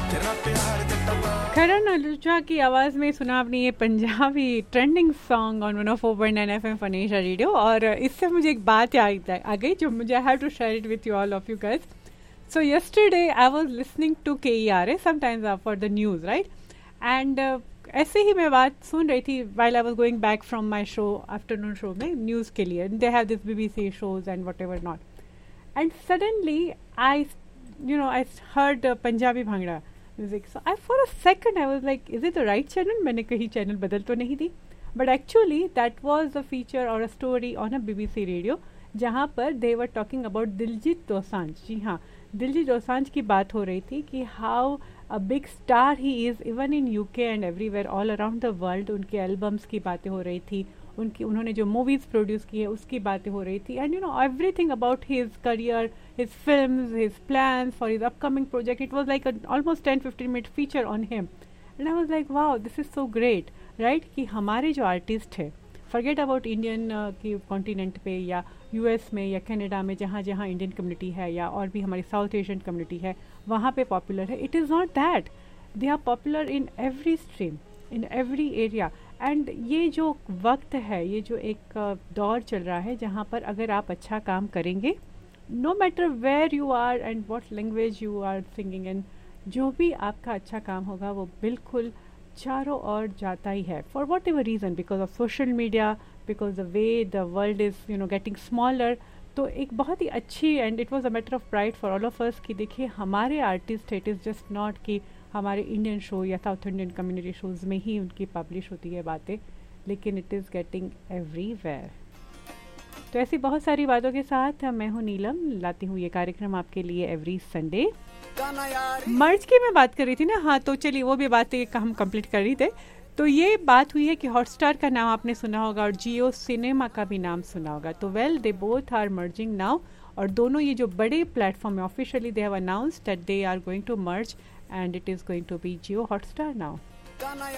करण आलूचा की आवाज़ में सुना आपने ये Punjabi trending song on 104.9 FM फनेशा radio. और इससे मुझे एक बात याद आ गई जो मुझे I have to share it with you all of you guys. So yesterday I was listening to KERA sometimes for the news right, and ऐसे ही मैं बात सुन रही थी while I was going back from my show, afternoon show में news के लिए। They have this BBC shows and what ever not, and suddenly I I heard Punjabi Bhangra music. So for a second I was like, is it the right channel? मैंने कहीं channel बदल तो नहीं दी, but actually that was a feature or a story on a BBC radio जहाँ पर they were talking about Diljit Dosanjh. जी हाँ, दिलजीत दोसांझ की बात हो रही थी कि how a big star he is even in UK and everywhere all around the world। उनके एल्बम्स की बातें हो रही थी, उन्होंने जो मूवीज़ प्रोड्यूस की है उसकी बातें हो रही थी, and everything about his career, his films, his plans for his upcoming project. It was like an almost 10-15 minute feature on him, and I was like, wow, this is so great, right? कि हमारे जो artist है, forget about Indian की continent पे या US में या Canada में जहाँ जहाँ इंडियन कम्युनिटी है या और भी हमारी साउथ एशियन कम्युनिटी है वहाँ पे पॉपुलर है। It is not that, they are popular in every stream, in every area. And ये जो वक्त है, ये जो एक दौर चल रहा है जहाँ पर अगर आप अच्छा काम करेंगे, no matter where you are and what language you are singing इन, जो भी आपका अच्छा काम होगा वो बिल्कुल चारों ओर जाता ही है, for what ever reason, because of social media, because the way the world is getting smaller. तो एक बहुत ही अच्छी, and it was a matter of pride for all of us कि देखिए हमारे artist, it is just not कि हमारे Indian show या साउथ इंडियन कम्युनिटी शोज़ में ही उनकी पब्लिश होती है बातें, लेकिन इट इज़ गेटिंग एवरीवेयर। तो ऐसी बहुत सारी बातों के साथ मैं हूँ नीलम, लाती हूँ ये कार्यक्रम आपके लिए एवरी संडे। मर्ज की मैं बात कर रही थी ना, हाँ तो चलिए वो भी बातें हम कंप्लीट कर रही थे। तो ये बात हुई है कि हॉटस्टार का नाम आपने सुना होगा और जियो सिनेमा का भी नाम सुना होगा। तो well they both are merging now, और दोनों ये जो बड़े प्लेटफॉर्म है officially they have announced that they are going to merge and it is going to be Jio Hotstar now.